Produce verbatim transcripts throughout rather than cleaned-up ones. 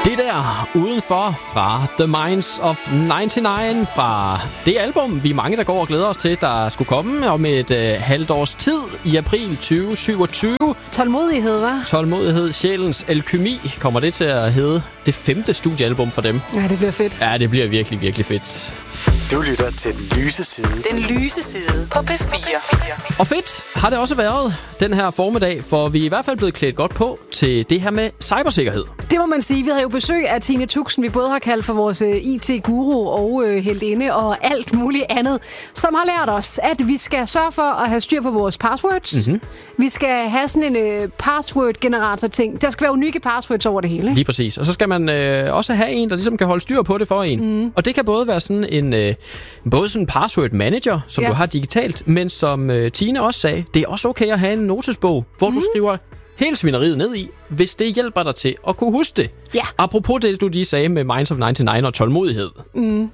Det der udenfor fra The Minds of nioghalvfems, fra det album, vi er mange, der går og glæder os til, der skulle komme om et øh, halvt års tid i april tyve syvogtyve. Tålmodighed, hva'? Tålmodighed, sjælens alkymi, kommer det til at hedde det femte studiealbum for dem. Ja, det bliver fedt. Ja, det bliver virkelig, virkelig fedt. Du lytter til Den Lyse Side. Den Lyse Side på P fire. Og fedt har det også været den her formiddag, for vi er i hvert fald blevet klædt godt på til det her med cybersikkerhed. Det må man sige. Vi havde jo besøg af Tine Tuxen, vi både har kaldt for vores I T-guru og øh, heltinde og alt muligt andet, som har lært os, at vi skal sørge for at have styr på vores passwords. Mm-hmm. Vi skal have sådan en øh, password-generator-ting. Der skal være unikke passwords over det hele. Lige præcis. Og så skal man øh, også have en, der ligesom kan holde styr på det for en. Mm. Og det kan både være sådan en øh, både sådan en password manager, som ja. du har digitalt, men som øh, Tine også sagde, det er også okay at have en notesbog, hvor mm. du skriver hele svineriet ned i, hvis det hjælper dig til at kunne huske det. Ja. Apropos det, du lige sagde med Minds of nioghalvfems og tålmodighed. Mm.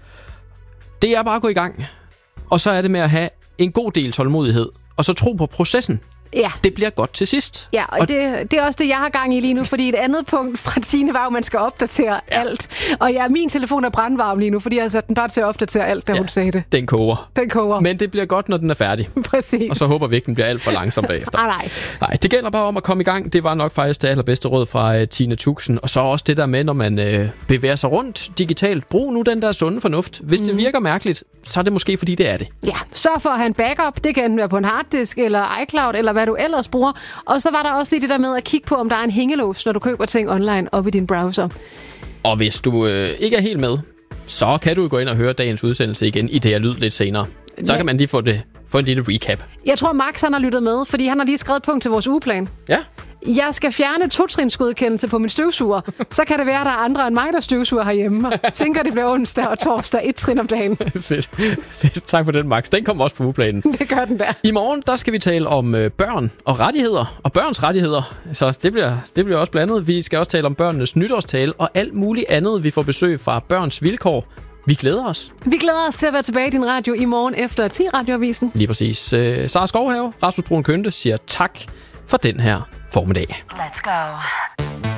Det er bare at gå i gang. Og så er det med at have en god del tålmodighed, og så tro på processen. Ja. Det bliver godt til sidst. Ja, og, og det, det er også det, jeg har gang i lige nu, fordi et andet punkt fra Tine var jo, at man skal opdatere ja. alt. Og ja, min telefon er brandvarm lige nu, fordi jeg har sat den bare til at opdatere alt, da ja, hun sagde det. Den koger. Den koger. Men det bliver godt, når den er færdig. Præcis. Og så håber vi ikke, den bliver alt for langsom bagefter. nej, nej. Nej, det gælder bare om at komme i gang. Det var nok faktisk det allerbedste råd fra uh, Tine Tuxen. Og så også det der med, når man uh, bevæger sig rundt digitalt. Brug nu den der sunde fornuft. Hvis mm. det virker mærkeligt, så er det måske, fordi det er det. Ja, sørg for at have en backup. Det kan enten være på en harddisk eller iCloud, eller hvad du ellers bruger. Og så var der også lige det der med at kigge på, om der er en hængelås, når du køber ting online op i din browser. Og hvis du øh, ikke er helt med, så kan du gå ind og høre dagens udsendelse igen i det her lyd lidt senere. Så ja. kan man lige få, det, få en lille recap. Jeg tror, Max han har lyttet med, fordi han har lige skrevet et punkt til vores ugeplan. Ja. Jeg skal fjerne to-trinsgodkendelse på min støvsuger. Så kan det være, at der er andre end mig, der støvsuger herhjemme. Jeg tænker, det bliver onsdag og torsdag et trin om dagen. Fedt. Fedt. Tak for den, Max. Den kommer også på ugeplanen. Det gør den der. I morgen, der skal vi tale om øh, børn og rettigheder. Og børns rettigheder. Så det bliver, det bliver også blandet. Vi skal også tale om børnenes nytårstale og alt muligt andet. Vi får besøg fra Børns Vilkår. Vi glæder os. Vi glæder os til at være tilbage i din radio i morgen efter ti radioavisen. Lige præcis. Øh, Sara Skovhave, Rasmus Brun Kønte siger tak for den her formiddag. Let's go.